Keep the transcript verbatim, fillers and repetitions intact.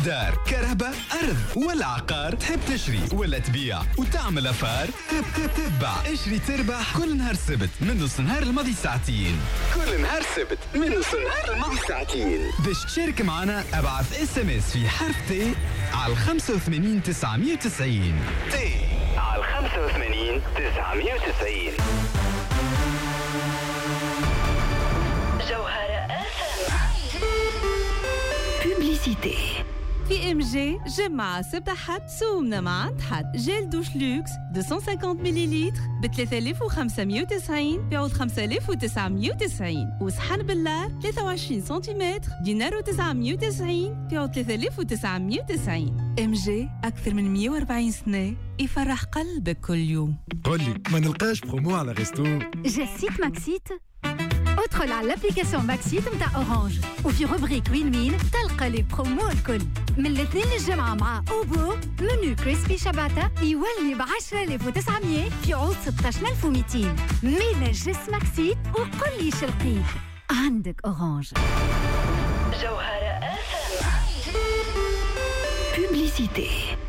دار، كهرباء، أرض ولا عقار؟ تحب تشري ولا تبيع وتعمل أفار؟ تب تب تبع اشري تربح كل نهار سبت من نص نهار الماضي ساعتين. كل نهار سبت من نص نهار الماضي ساعتين. باش تشارك معنا ابعث اس ام اس في حرف تي على خمسة وثمانين تسعمية وتسعين. تي على خمسة وثمانين تسعمية وتسعين. Publicité. في ام جي جمعة سبت حد سومنا مع عند حد جيل دوش لوكس مئتين وخمسين مليلتر ب ثلاثة آلاف وخمسمية وتسعين بعوض خمسة آلاف وتسعمية وتسعين، وصحن بالله ثلاثة وعشرين سنتيمتر دينار وتسعمية وتسعين بعوض ثلاثة آلاف وتسعمية وتسعين. ام جي أكثر من مية وأربعين سنة يفرح قلبك كل يوم. قولي ما نلقاش برومو على غيستو. جسيت ماكسيت ادخل على الابليكاسيون ماكسيت متاع اورانج وفي روبريك وين وين تلقى لي برومو الكل من الاثنين للجمعة مع اوبو. منو كريسبي شباتا يولي ب عشرة آلاف وتسعمية في عوض ستة عشر ألف ومئتين. مينا جس ماكسيت وقل لي شلقيك عندك اورانج. جوهرة آسف. Publicité.